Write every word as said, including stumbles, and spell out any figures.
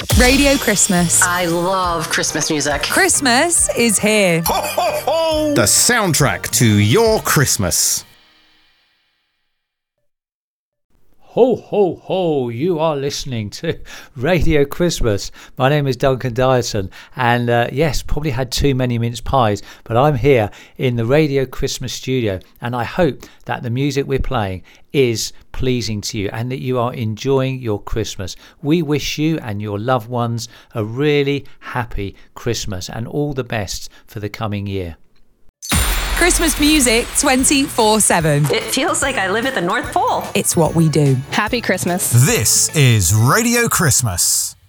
Radio Christmas. I love Christmas music. Christmas is here. Ho, ho, ho! The soundtrack to your Christmas. Ho, ho, ho, you are listening to Radio Christmas. My name is Duncan Dyson, and uh, yes, probably had too many mince pies, but I'm here in the Radio Christmas studio, and I hope that the music we're playing is pleasing to you and that you are enjoying your Christmas. We wish you and your loved ones a really happy Christmas and all the best for the coming year. Christmas music twenty-four seven. It feels like I live at the North Pole. It's what we do. Happy Christmas. This is Radio Christmas.